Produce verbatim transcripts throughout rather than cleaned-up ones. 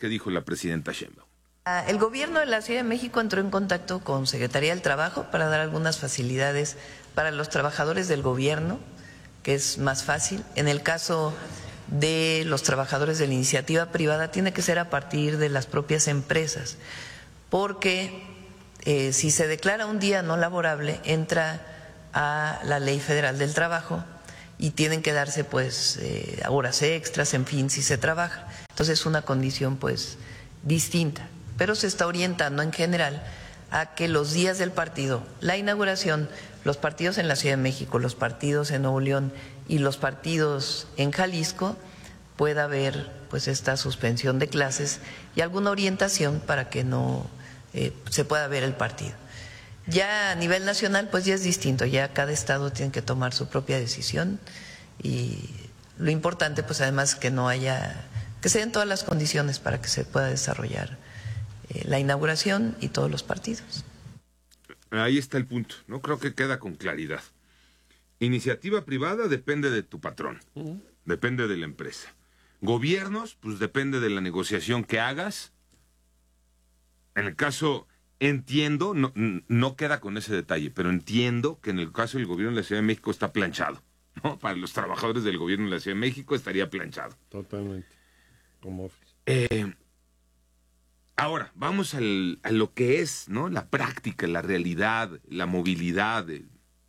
que dijo la presidenta Sheinbaum. El gobierno de la Ciudad de México entró en contacto con Secretaría del Trabajo para dar algunas facilidades para los trabajadores del gobierno, que es más fácil. En el caso de los trabajadores de la iniciativa privada tiene que ser a partir de las propias empresas, porque eh, si se declara un día no laborable entra a la Ley Federal del Trabajo y tienen que darse pues eh, horas extras, en fin, si se trabaja. Entonces es una condición pues distinta, pero se está orientando en general a que los días del partido, la inauguración, los partidos en la Ciudad de México, los partidos en Nuevo León y los partidos en Jalisco, pueda haber pues esta suspensión de clases y alguna orientación para que no eh, se pueda ver el partido. Ya a nivel nacional pues ya es distinto, ya cada estado tiene que tomar su propia decisión y lo importante pues además que no haya, que se den todas las condiciones para que se pueda desarrollar eh, la inauguración y todos los partidos. Ahí está el punto, ¿no? Creo que queda con claridad. Iniciativa privada depende de tu patrón, uh-huh. depende de la empresa. Gobiernos, pues depende de la negociación que hagas. En el caso, entiendo, no, no queda con ese detalle, pero entiendo que en el caso del gobierno de la Ciudad de México está planchado, ¿no? Para los trabajadores del gobierno de la Ciudad de México estaría planchado. Totalmente. Como office. Eh, ahora, vamos al, a lo que es, ¿no? La práctica, la realidad, la movilidad. Eh.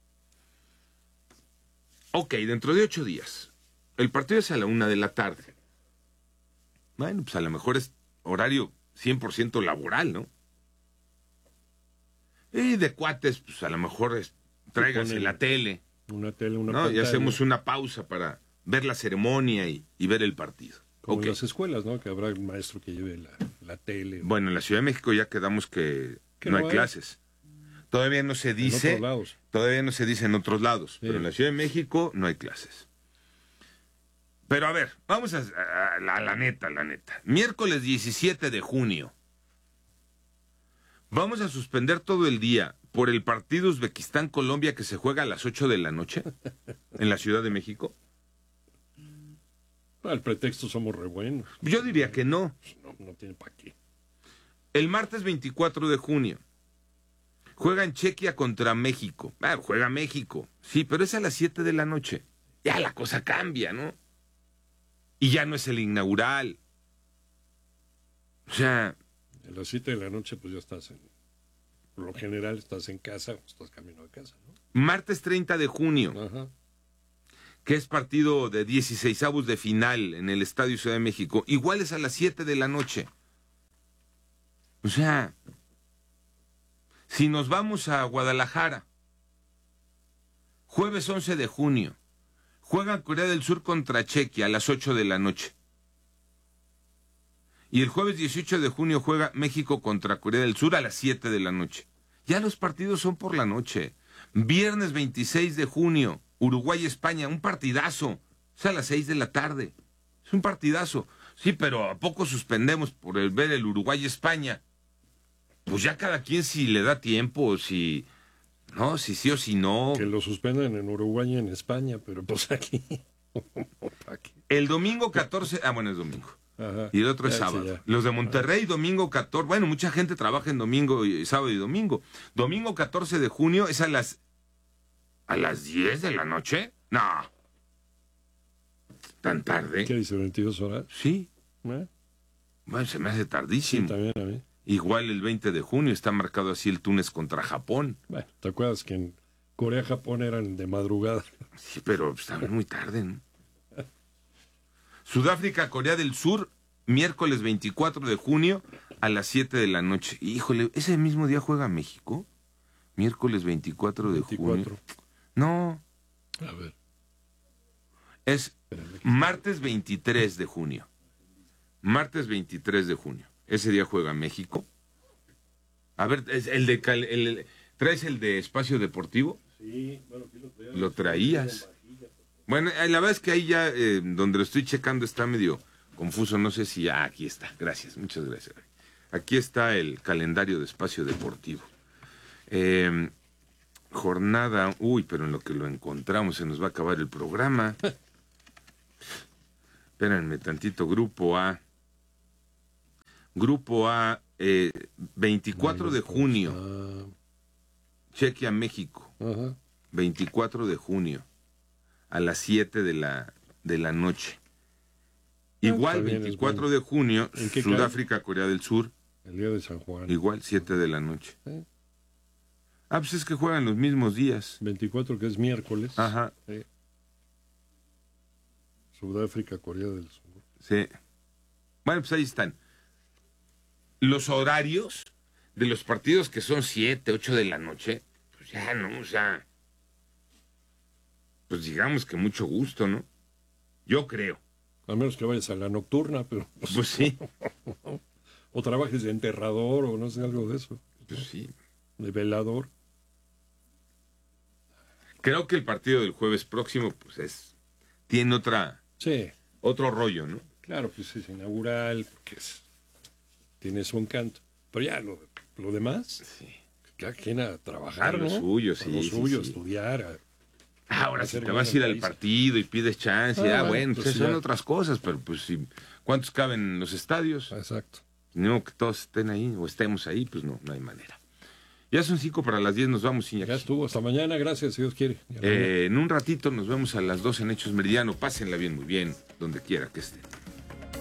Ok, dentro de ocho días. El partido es a la una de la tarde. Bueno, pues a lo mejor es horario cien por ciento laboral, ¿no? Y de cuates, pues a lo mejor es, tráiganse la tele. Una tele, una ¿no? pantalla. Y hacemos una pausa para ver la ceremonia y, y ver el partido. Como okay. en las escuelas, ¿no? Que habrá un maestro que lleve la, la tele. Bueno, en la Ciudad de México ya quedamos que, que no, no hay, hay clases. Todavía no se dice. En otros lados. Todavía no se dice en otros lados. Sí. Pero en la Ciudad de México no hay clases. Pero a ver, vamos a, a, a, la, a la neta, la neta. Miércoles diecisiete de junio. ¿Vamos a suspender todo el día por el partido Uzbekistán-Colombia que se juega a las ocho de la noche en la Ciudad de México? Al pretexto somos re buenos. Yo diría que no. No, no tiene para qué. El martes veinticuatro de junio. Juegan Chequia contra México. Ah, juega México. Sí, pero es a las siete de la noche. Ya la cosa cambia, ¿no? Y ya no es el inaugural. O sea... A las siete de la noche pues ya estás en... Por lo general estás en casa o estás camino a casa, ¿no? Martes treinta de junio. Ajá. Que es partido de dieciseisavos de final en el Estadio Ciudad de México. Igual es a las siete de la noche. O sea... Si nos vamos a Guadalajara, jueves once de junio, juega Corea del Sur contra Chequia a las ocho de la noche. Y el jueves dieciocho de junio juega México contra Corea del Sur a las siete de la noche. Ya los partidos son por la noche. Viernes veintiséis de junio, Uruguay-España, un partidazo. Es a las seis de la tarde. Es un partidazo. Sí, pero ¿a poco suspendemos por el ver el Uruguay-España? Pues ya cada quien si le da tiempo, si... No, si sí o si no. Que lo suspendan en Uruguay y en España, pero pues aquí... aquí. El domingo catorce... Ah, bueno, es domingo. Ajá. Y el otro es Ya, sábado. sí, ya. Los de Monterrey, domingo catorce... Bueno, mucha gente trabaja en domingo, y sábado y domingo. Domingo catorce de junio es a las... ¿A las diez de la noche? No. ¿Tan tarde? ¿Qué dice? ¿veintidós horas? Sí. ¿Eh? Bueno, se me hace tardísimo. Sí, también a mí. Igual el veinte de junio está marcado así el Túnez contra Japón. Bueno, ¿te acuerdas que en Corea, Japón eran de madrugada? Sí, pero está muy tarde, ¿no? Sudáfrica, Corea del Sur, miércoles veinticuatro de junio a las siete de la noche. Híjole, ¿ese mismo día juega México? Miércoles veinticuatro de junio. No. A ver. Es martes veintitrés de junio. Martes veintitrés de junio. Ese día juega México. A ver, el de el, el, ¿traes el de Espacio Deportivo? Sí, bueno, aquí lo traías. Lo traías. Bueno, la verdad es que ahí ya, eh, donde lo estoy checando, está medio confuso. No sé si... Ah, aquí está. Gracias, muchas gracias. Aquí está el calendario de Espacio Deportivo. Eh, jornada... Uy, pero en lo que lo encontramos se nos va a acabar el programa. Espérenme tantito, Grupo A. Grupo A, eh, veinticuatro de junio, Ah, cheque a México, ajá. veinticuatro de junio, a las siete de la, de la noche. Igual, está bien, es veinticuatro bueno. de junio, ¿En qué Sudáfrica, Corea del Sur, El día de San Juan. igual, siete de la noche. Sí. Ah, pues es que juegan los mismos días. veinticuatro, que es miércoles. Ajá, Sí. Sudáfrica, Corea del Sur. sí. Bueno, pues ahí están. Los horarios de los partidos que son siete, ocho de la noche, pues ya no, o sea, pues digamos que mucho gusto, ¿no? Yo creo. A menos que vayas a la nocturna, pero... Pues sí, O trabajes de enterrador o no sé, algo de eso. pues sí. De velador. Creo que el partido del jueves próximo, pues es, tiene otra, Sí, otro rollo, ¿no? claro, pues es inaugural, porque es, tiene su encanto. Pero ya lo, lo demás, Sí. cada quien a trabajar, A lo ¿no? suyo, A sí, lo sí, suyo, sí. estudiar. a- Ahora, si hacer te vas a bien ir el al país. partido y pides chance, Ah, ah, bueno, bueno, pues pues ya. son otras cosas, pero pues sí, ¿cuántos caben en los estadios? Exacto. No, que todos estén ahí o estemos ahí, pues no, no hay manera. Ya son cinco para las diez, nos vamos, Iñaki. Ya estuvo. Hasta mañana, gracias, si Dios quiere. Ya mañana. Eh, en un ratito nos vemos a las doce en Hechos Meridiano. Pásenla bien, muy bien, donde quiera que estén.